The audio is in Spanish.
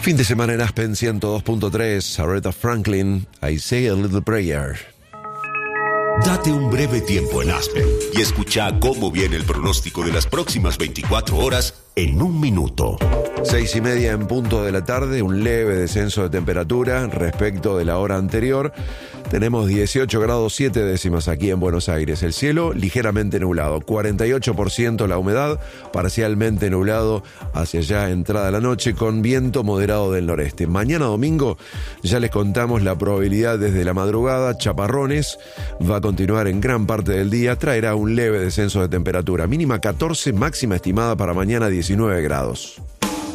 Fin de semana en Aspen 102.3, Aretha Franklin, I Say a Little Prayer. Date un breve tiempo en Aspen y escucha cómo viene el pronóstico de las próximas 24 horas en un minuto. 6:30 en punto de la tarde, un leve descenso de temperatura respecto de la hora anterior. Tenemos 18 grados 7 décimas aquí en Buenos Aires. El cielo ligeramente nublado, 48% la humedad, parcialmente nublado hacia allá entrada la noche con viento moderado del noreste. Mañana domingo ya les contamos la probabilidad desde la madrugada, chaparrones, va a continuar en gran parte del día, traerá un leve descenso de temperatura, mínima 14, máxima estimada para mañana 19 grados.